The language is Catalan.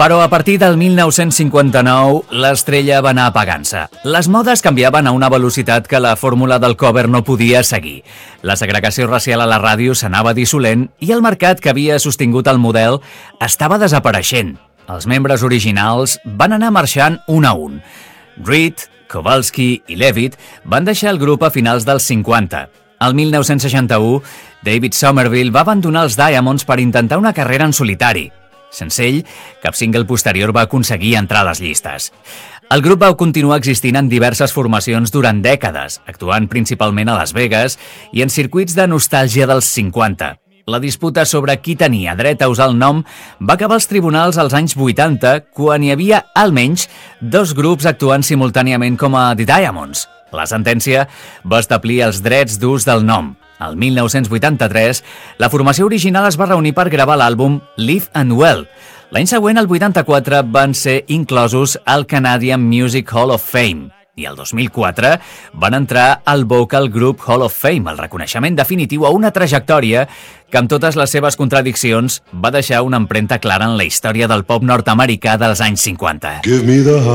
Però a partir del 1959 l'estrella va anar apagant-se. Les modes canviaven a una velocitat que la fórmula del cover no podia seguir. La segregació racial a la ràdio s'anava dissolent i el mercat que havia sostingut el model estava desapareixent. Els membres originals van anar marxant un a un. Reed, Kowalski i Levitt van deixar el grup a finals dels 50. El 1961, David Somerville va abandonar els Diamonds per intentar una carrera en solitari. Sense ell, cap single posterior va aconseguir entrar a les llistes. El grup va continuar existint en diverses formacions durant dècades, actuant principalment a Las Vegas i en circuits de nostàlgia dels 50. La disputa sobre qui tenia dret a usar el nom va acabar als tribunals als anys 80, quan hi havia almenys dos grups actuant simultàniament com a The Diamonds. La sentència va establir els drets d'ús del nom. El 1983, la formació original es va reunir per gravar l'àlbum Live and Well. L'any següent, el 84, van ser inclosos al Canadian Music Hall of Fame. I el 2004 van entrar al Vocal Group Hall of Fame, el reconeixement definitiu a una trajectòria que, amb totes les seves contradiccions, va deixar una empremta clara en la història del pop nord-americà dels anys 50.